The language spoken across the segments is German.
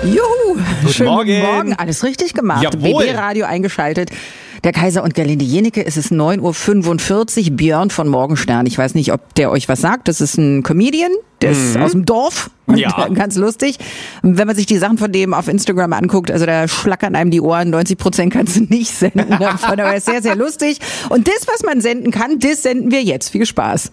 Juhu, schönen Morgen. guten Morgen, alles richtig gemacht. Jawohl. BB-Radio eingeschaltet. Der Kaiser und Gerlinde Jenecke, es ist 9:45 Uhr. Björn von Morgenstern, ich weiß nicht, ob der euch was sagt. Das ist ein Comedian, der ist aus dem Dorf. Und Ja. ganz lustig. Wenn man sich die Sachen von dem auf Instagram anguckt, also da schlackern einem die Ohren, 90% kannst du nicht senden davon, aber er ist sehr, sehr lustig. Und das, was man senden kann, das senden wir jetzt. Viel Spaß.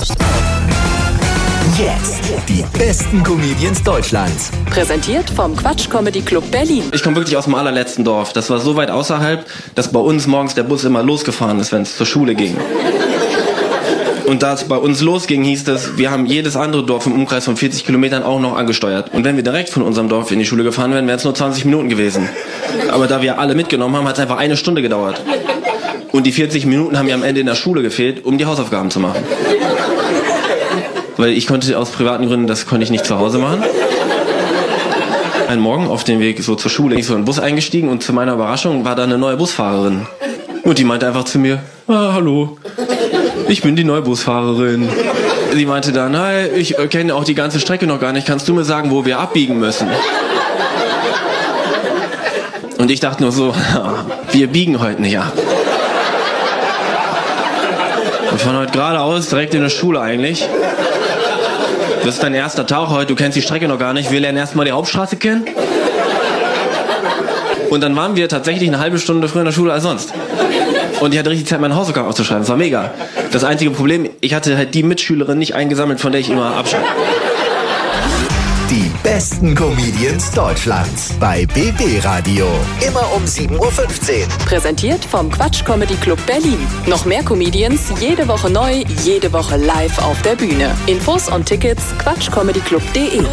Jetzt die besten Comedians Deutschlands. Präsentiert vom Quatsch Comedy Club Berlin. Ich komme wirklich aus dem allerletzten Dorf. Das war so weit außerhalb, dass bei uns morgens der Bus immer losgefahren ist, wenn es zur Schule ging. Und da es bei uns losging, hieß es, wir haben jedes andere Dorf im Umkreis von 40 Kilometern auch noch angesteuert. Und wenn wir direkt von unserem Dorf in die Schule gefahren wären, wären es nur 20 Minuten gewesen. Aber da wir alle mitgenommen haben, hat es einfach 1 Stunde gedauert. Und die 40 Minuten haben mir am Ende in der Schule gefehlt, um die Hausaufgaben zu machen. Weil ich konnte aus privaten Gründen, das konnte ich nicht zu Hause machen. Einen Morgen auf dem Weg so zur Schule, bin ich so in den Bus eingestiegen und zu meiner Überraschung war da eine neue Busfahrerin. Und die meinte einfach zu mir, hallo, ich bin die neue Busfahrerin. Sie meinte dann, hi, ich kenne auch die ganze Strecke noch gar nicht, kannst du mir sagen, wo wir abbiegen müssen? Und ich dachte nur so, wir biegen heute nicht ab. Und von heute geradeaus, direkt in der Schule eigentlich. Das ist dein erster Tag heute, du kennst die Strecke noch gar nicht. Wir lernen erstmal die Hauptstraße kennen. Und dann waren wir tatsächlich eine halbe Stunde früher in der Schule als sonst. Und ich hatte richtig Zeit, meine Hausaufgaben aufzuschreiben. Das war mega. Das einzige Problem, ich hatte halt die Mitschülerin nicht eingesammelt, von der ich immer abschreibe. Die besten Comedians Deutschlands bei BB Radio. Immer um 7:15 Uhr. Präsentiert vom Quatsch Comedy Club Berlin. Noch mehr Comedians, jede Woche neu, jede Woche live auf der Bühne. Infos und Tickets quatschcomedyclub.de.